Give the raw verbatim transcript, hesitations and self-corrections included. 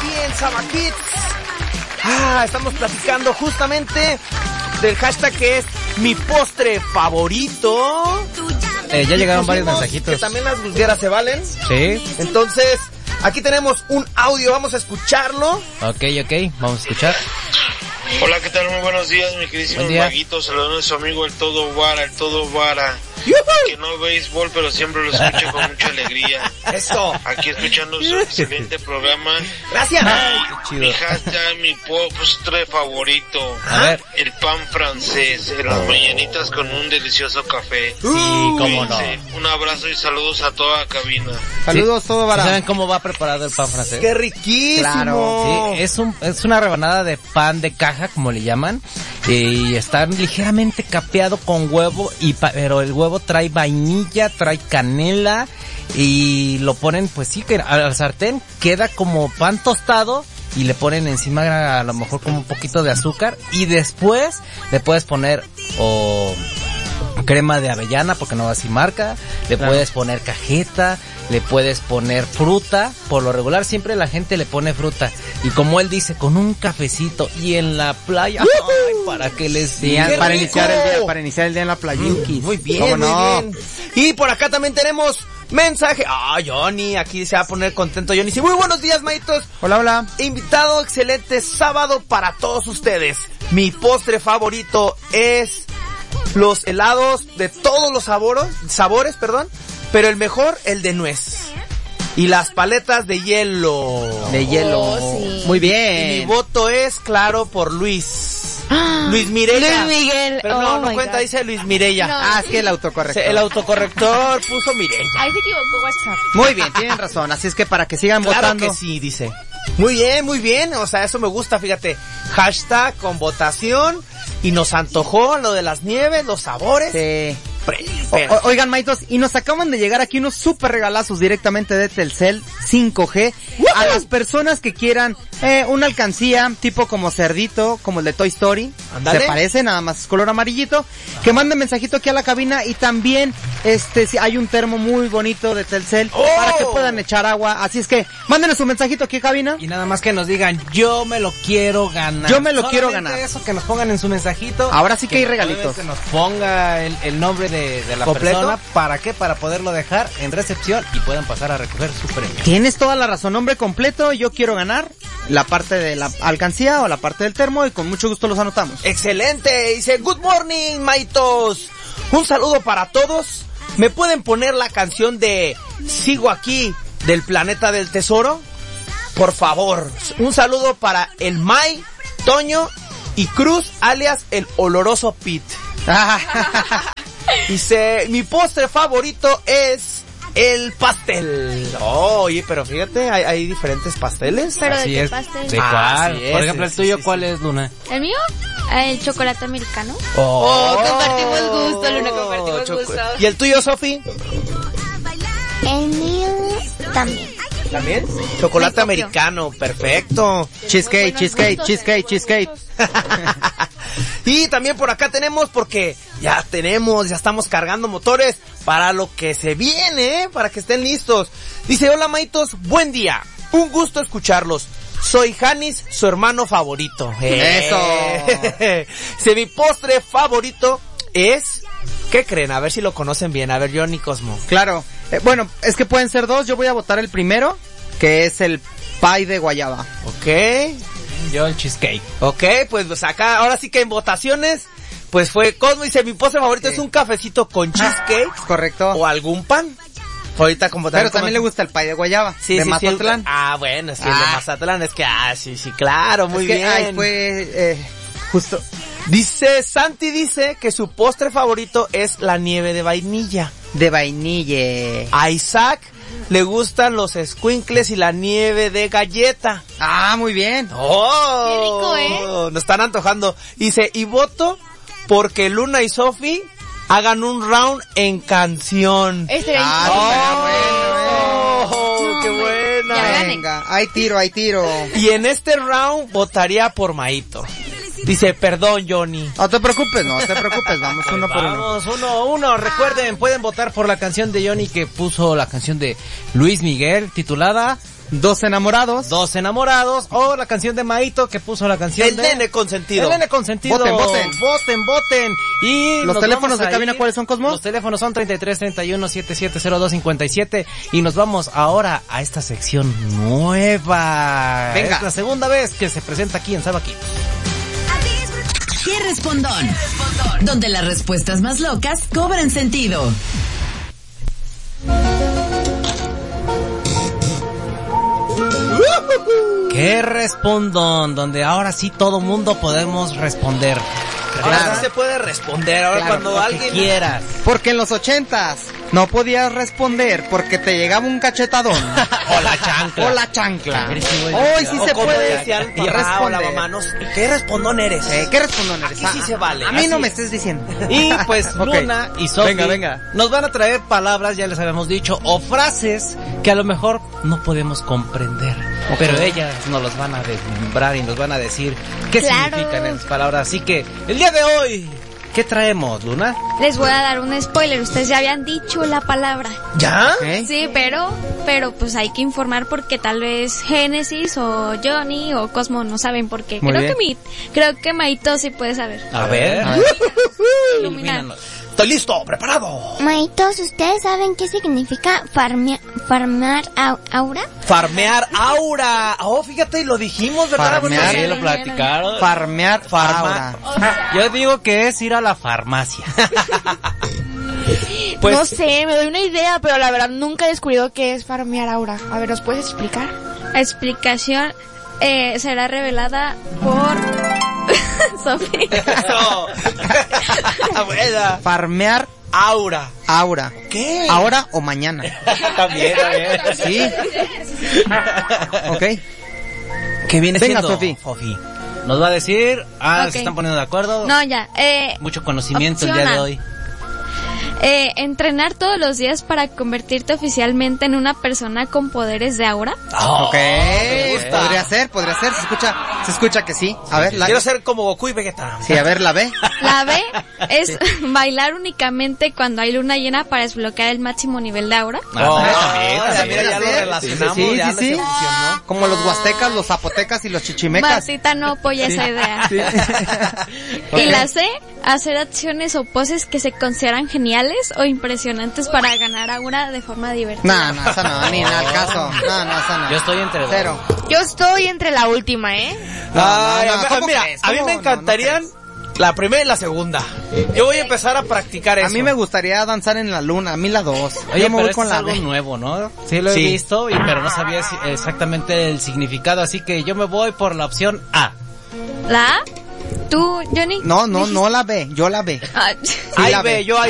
aquí en Saba Kids. Ah, estamos platicando justamente del hashtag que es mi postre favorito. Eh, ya llegaron varios mensajitos. Que también las gusgueras se valen. Sí. Entonces, aquí tenemos un audio, vamos a escucharlo. Ok, ok, vamos a escuchar. Hola, ¿qué tal? Muy buenos días, mi queridísimo Maguito. Saludos a su amigo el Todo Vara, el Todo Vara. Que no ve béisbol, pero siempre lo escucho con mucha alegría. Eso. Aquí escuchando su excelente programa. Gracias. Ay, mi hashtag, mi postre favorito. A ver. El pan francés, en las mañanitas con un delicioso café. Sí, cómo no. Un abrazo y saludos a toda la cabina. Saludos, sí. Todo Vara. ¿Saben cómo va preparado el pan francés? ¡Qué riquísimo! Claro. Sí, es un es una rebanada de pan de caja, como le llaman, y está ligeramente capeado con huevo, y pa- pero el huevo trae vainilla, trae canela, y lo ponen, pues sí, que al sartén queda como pan tostado, y le ponen encima a lo mejor como un poquito de azúcar, y después le puedes poner o crema de avellana, porque no va así marca, le claro. puedes poner cajeta, le puedes poner fruta, por lo regular siempre la gente le pone fruta, y como él dice, con un cafecito y en la playa, ay, para que les digan, para iniciar el día, para iniciar el día en la playa. Mm, muy bien, muy no? bien. Y por acá también tenemos mensaje. Ah, Johnny, aquí se va a poner contento Johnny. Sí, muy buenos días, maitos. Hola, hola. Invitado, excelente sábado para todos ustedes. Mi postre favorito es los helados de todos los sabores, sabores, perdón, pero el mejor, el de nuez. Y las paletas de hielo. De hielo. Oh, sí. Muy bien. Y mi voto es, claro, por Luis. Luis Mireya. Luis Miguel. Pero oh no, no cuenta, God. dice Luis Mireya. No, ah, es que el autocorrector. El autocorrector puso Mireya. Ahí se equivocó WhatsApp. Muy bien, tienen razón. Así es que para que sigan claro votando. Claro que sí, dice. Muy bien, muy bien. O sea, eso me gusta, fíjate. Hashtag con votación. Y nos antojó lo de las nieves, los sabores. Sí. O, o, oigan, maitos, y nos acaban de llegar aquí unos super regalazos directamente de Telcel cinco G. ¡Woo! A las personas que quieran eh, una alcancía tipo como cerdito, como el de Toy Story. Andale. Se parece, nada más es color amarillito. Ajá. Que manden mensajito aquí a la cabina, y también este si hay un termo muy bonito de Telcel oh. para que puedan echar agua. Así es que mándenos un mensajito aquí a cabina. Y nada más que nos digan, yo me lo quiero ganar. Yo me lo Solamente quiero ganar. Eso, que nos pongan en su mensajito. Ahora sí que, que hay regalitos. Que nos ponga el, el nombre de De, de la ¿completo? Persona, ¿para qué? Para poderlo dejar en recepción y puedan pasar a recoger su premio. Tienes toda la razón, nombre completo, yo quiero ganar la parte de la alcancía o la parte del termo, y con mucho gusto los anotamos. Excelente, dice, good morning, maitos. Un saludo para todos. ¿Me pueden poner la canción de Sigo Aquí del Planeta del Tesoro? Por favor. Un saludo para el May, Toño y Cruz, alias el oloroso Pete. Dice, mi postre favorito es el pastel. Oh, oye, pero fíjate, hay, hay diferentes pasteles. ¿Pero así de qué es. pastel? ¿De ah, cuál? es, Por ejemplo, el sí, tuyo, sí, ¿cuál sí. es, Luna? ¿El mío? El chocolate americano. Oh, oh compartimos gusto, Luna, compartimos choco- gusto. ¿Y el tuyo, Sofi? El mío también. ¿También? Chocolate americano, perfecto. Cheesecake, cheesecake, cheesecake, cheesecake. Y también por acá tenemos, porque ya tenemos, ya estamos cargando motores para lo que se viene, ¿eh? Para que estén listos. Dice, hola maitos, buen día, un gusto escucharlos. Soy Janis, su hermano favorito. Eso. Si mi postre favorito es, ¿qué creen? A ver si lo conocen bien. A ver, Johnny Cosmo. Claro. Eh, bueno, es que pueden ser dos. Yo voy a votar el primero, que es el pie de guayaba. Ok. Yo el cheesecake. Ok, pues acá, ahora sí que en votaciones, pues fue Cosmo. Dice, mi postre favorito sí. es un cafecito con cheesecake. Correcto. O algún pan. Ahorita como Pero también le gusta el pie de guayaba. Sí, de sí, Mazatlán. Sí, el, ah, bueno, es que ah. el de Mazatlán es que, ah, sí, sí, claro, muy es que, bien. Ay, fue, eh, justo. Dice, Santi dice que su postre favorito es la nieve de vainilla. De vainilla. A Isaac le gustan los squinkles y la nieve de galleta. Ah, muy bien. Oh, qué rico, ¿eh? Nos están antojando. Dice, y voto porque Luna y Sofi hagan un round en canción. Este ah, oh, bueno, oh, no, qué buena. Venga, hay tiro, hay tiro. Y en este round votaría por Maito. Dice, perdón, Johnny. No te preocupes, no te preocupes, vamos Pues uno por uno. Vamos, uno, uno. Recuerden, pueden votar por la canción de Johnny, que puso la canción de Luis Miguel, titulada Dos enamorados. Dos enamorados. O la canción de Maito que puso la canción El de... nene consentido. El nene consentido. Voten, voten. Voten, voten. Y ¿Los nos teléfonos vamos de a cabina ir. cuáles son, Cosmo? Los teléfonos son treinta y tres, treinta y uno, setenta y siete cero dos, cincuenta y siete. Y nos vamos ahora a esta sección nueva. Venga. Es la segunda vez que se presenta aquí en Salva Kids. ¿Qué respondón? Donde las respuestas más locas cobran sentido. ¿Qué respondón? Donde ahora sí todo mundo podemos responder. Ahora Claro. sí se puede responder. Ahora Claro, cuando Lo que alguien... quieras. Porque en los ochentas no podías responder porque te llegaba un cachetadón. O la chancla. O la chancla. Eres igual. Hoy sí O se como puede decía el y papá o la responder. mamá, no, ¿qué respondón eres? Eh, ¿Qué respondón eres? Aquí sí Ah, se vale. A mí Así no me es. estés diciendo. Y pues Ok. Luna y Sofi Venga, venga. nos van a traer palabras, ya les habíamos dicho, o frases que a lo mejor no podemos comprender. Ok. Pero ellas nos los van a deslumbrar y nos van a decir qué Claro. significan esas palabras. Así que el día de hoy, ¿qué traemos, Luna? Les voy a dar un spoiler. Ustedes ya habían dicho la palabra. ¿Ya? Ok. Sí, pero, pero pues hay que informar porque tal vez Génesis o Johnny o Cosmo no saben por qué. Muy creo bien. que mi, creo que Maito sí puede saber. A ver. A ver. Iluminar. Ilumínanos. Estoy listo, preparado. Maitos, ¿ustedes saben qué significa farmea- farmar au- aura? Farmear aura. Oh, fíjate, lo dijimos, ¿verdad? Farmear. Sí, lo platicaron. Farmear Farma- aura. Yo digo que es ir a la farmacia. Pues- no sé, me doy una idea, pero la verdad nunca he descubierto qué es farmear aura. A ver, ¿nos puedes explicar? La explicación eh, será revelada por Sofía. No. Abuela. Farmear Aura. aura. ¿Qué? Ahora o mañana. También, también. ¿Sí? Ok. ¿Qué viene Venga, siendo? Sofi. Sofi. Nos va a decir, ah, Ok. se están poniendo de acuerdo. No, ya. Eh, Mucho conocimiento el día de Opciona. hoy. eh, entrenar todos los días para convertirte oficialmente en una persona con poderes de aura. Ok. me gusta. Podría ser, podría ser. Se escucha, se escucha que sí. A ver, la, Quiero ser como Goku y Vegeta. sí, a ver, la B. La B es bailar únicamente cuando hay luna llena para desbloquear el máximo nivel de aura. Ah, Oh, también, ya, también. mira, ya lo Podría ser. relacionamos. Sí, sí, ya sí. se fusionó. Como los huastecas, los zapotecas y los chichimecas. Martita no apoya esa idea. Sí. Y Ok. la C, hacer acciones o poses que se consideran geniales o impresionantes para ganar aura de forma divertida. No, no, esa no, ni al caso. No, no, esa no. Yo estoy entre dos. Cero. Yo estoy entre la última, ¿eh? No, Ay, no, a mí- ¿cómo mira, crees? a mí ¿Cómo? me No, no encantarían crees. la primera y la segunda. Yo voy a empezar a practicar eso. A mí me gustaría danzar en la luna, a mí la dos. Oye, Yo me pero voy esto con es la algo B. nuevo, ¿no? Sí lo he Sí. visto, y, pero no sabía si- exactamente el significado, así que yo me voy por la opción A. ¿La A? ¿Tú, Johnny? No, no, no la B, yo la B. Ah, Sí, Ahí la ve, B. yo ahí